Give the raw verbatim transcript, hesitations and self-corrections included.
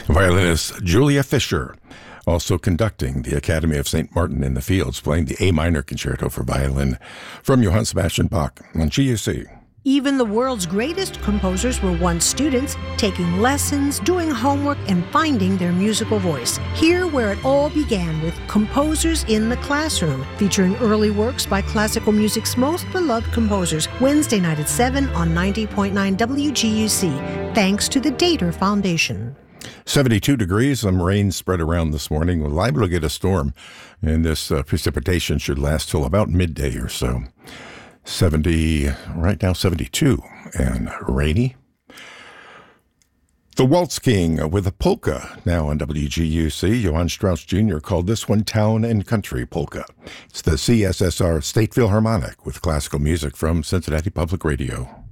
Violinist Julia Fischer, also conducting the Academy of Saint Martin in the Fields, playing the A minor concerto for violin from Johann Sebastian Bach on G U C. Even the world's greatest composers were once students, taking lessons, doing homework, and finding their musical voice. Here, where it all began with Composers in the Classroom, featuring early works by classical music's most beloved composers, Wednesday night at seven on ninety point nine W G U C, thanks to the Dater Foundation. seventy-two degrees, some rain spread around this morning. We're liable to get a storm, and this uh, precipitation should last till about midday or so. seventy, right now seventy-two, and rainy. The Waltz King with a polka, now on W G U C. Johann Strauss Junior called this one Town and Country Polka. It's the C S S R State Philharmonic with classical music from Cincinnati Public Radio.